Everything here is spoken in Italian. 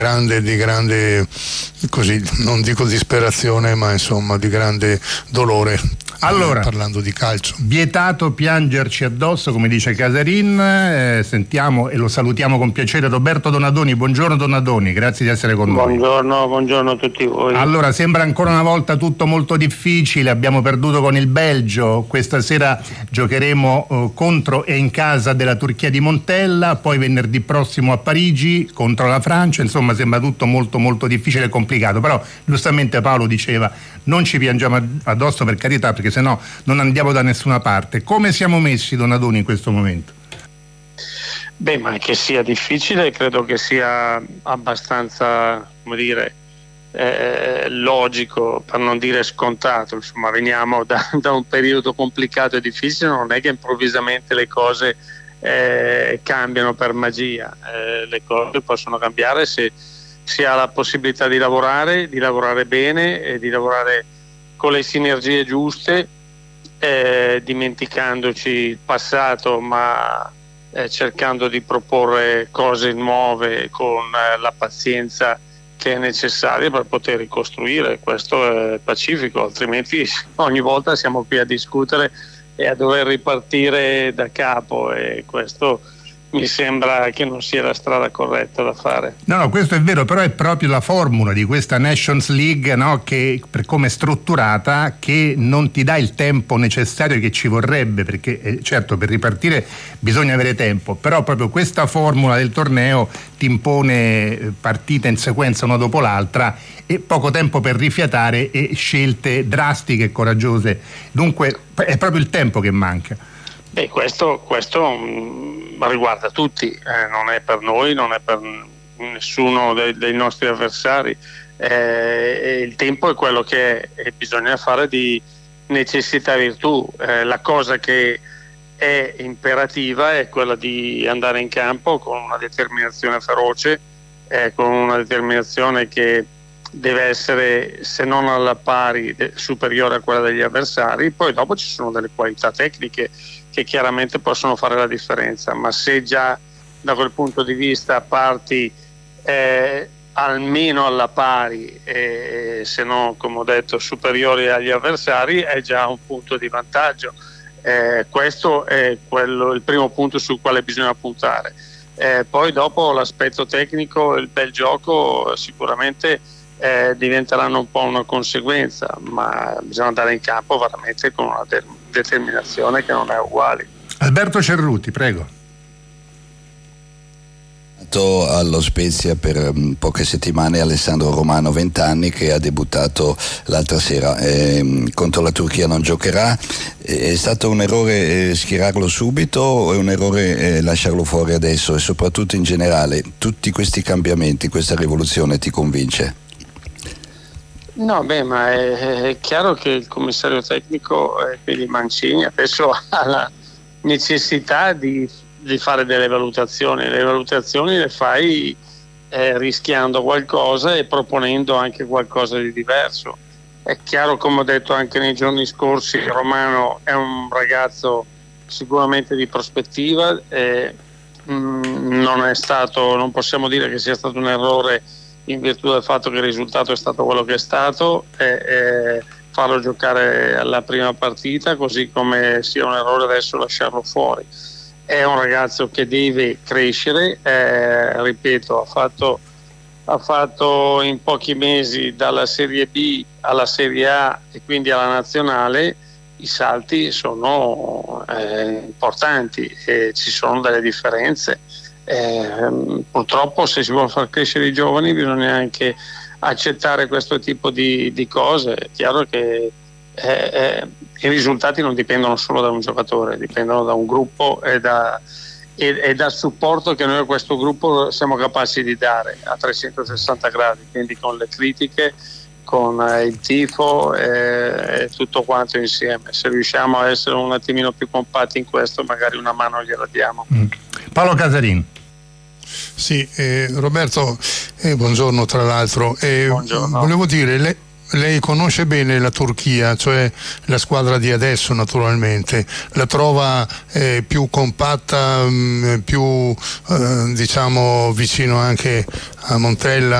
grande, così, non dico disperazione, ma insomma di grande dolore. Allora, parlando di calcio, vietato piangerci addosso, come dice Casarin. Sentiamo e lo salutiamo con piacere Roberto Donadoni. Buongiorno Donadoni, grazie di essere con noi. Buongiorno a tutti voi. Allora, sembra ancora una volta tutto molto difficile, abbiamo perduto con il Belgio, questa sera giocheremo contro e in casa della Turchia di Montella, poi venerdì prossimo a Parigi contro la Francia, insomma sembra tutto molto molto difficile e complicato, però giustamente Paolo diceva non ci piangiamo addosso, per carità, perché sennò non andiamo da nessuna parte. Come siamo messi, Donadoni, in questo momento? Beh, ma che sia difficile credo che sia abbastanza, come dire, logico, per non dire scontato. Insomma, veniamo da un periodo complicato e difficile, non è che improvvisamente le cose cambiano per magia. Le cose possono cambiare se si ha la possibilità di lavorare bene e di lavorare con le sinergie giuste, dimenticandoci il passato, ma cercando di proporre cose nuove con la pazienza che è necessaria per poter ricostruire. Questo è pacifico, altrimenti ogni volta siamo qui a discutere e a dover ripartire da capo, e questo mi sembra che non sia la strada corretta da fare. No, questo è vero, però è proprio la formula di questa Nations League, no, che per come è strutturata, che non ti dà il tempo necessario che ci vorrebbe, perché certo per ripartire bisogna avere tempo, però proprio questa formula del torneo ti impone partite in sequenza una dopo l'altra e poco tempo per rifiatare e scelte drastiche e coraggiose. Dunque è proprio il tempo che manca. Beh, questo riguarda tutti, non è per noi, non è per nessuno dei nostri avversari. Il tempo è quello che è, e bisogna fare di necessità e virtù. La cosa che è imperativa è quella di andare in campo con una determinazione feroce, con una determinazione che deve essere, se non alla pari, superiore a quella degli avversari. Poi dopo ci sono delle qualità tecniche che chiaramente possono fare la differenza, ma se già da quel punto di vista parti almeno alla pari, se no, come ho detto, superiori agli avversari, è già un punto di vantaggio. Questo è il primo punto sul quale bisogna puntare. Poi dopo l'aspetto tecnico, il bel gioco sicuramente diventeranno un po' una conseguenza, ma bisogna andare in campo veramente con una determinazione che non è uguale. Alberto Cerruti, prego. Allo Spezia per poche settimane Alessandro Romano, 20 anni, che ha debuttato l'altra sera. Contro la Turchia non giocherà. È stato un errore schierarlo subito o è un errore lasciarlo fuori adesso? E soprattutto in generale, tutti questi cambiamenti, questa rivoluzione ti convince? No, beh, ma è chiaro che il commissario tecnico, quindi Mancini, adesso ha la necessità di fare delle valutazioni. Le valutazioni le fai rischiando qualcosa e proponendo anche qualcosa di diverso. È chiaro, come ho detto anche nei giorni scorsi, Romano è un ragazzo sicuramente di prospettiva, non possiamo dire che sia stato un errore in virtù del fatto che il risultato è stato quello che è stato, farlo giocare alla prima partita, così come sia un errore adesso lasciarlo fuori. È un ragazzo che deve crescere, ripeto, ha fatto in pochi mesi dalla Serie B alla Serie A e quindi alla Nazionale, i salti sono importanti e ci sono delle differenze. Purtroppo se si vuole far crescere i giovani bisogna anche accettare questo tipo di cose. È chiaro che i risultati non dipendono solo da un giocatore, dipendono da un gruppo e dal supporto che noi a questo gruppo siamo capaci di dare a 360 gradi, quindi con le critiche, con il tifo e tutto quanto insieme. Se riusciamo a essere un attimino più compatti in questo, magari una mano gliela diamo. Paolo Casarin. Sì, Roberto, buongiorno tra l'altro. Buongiorno. Volevo dire, lei conosce bene la Turchia, cioè la squadra di adesso naturalmente, la trova più compatta, più diciamo vicino anche a Montella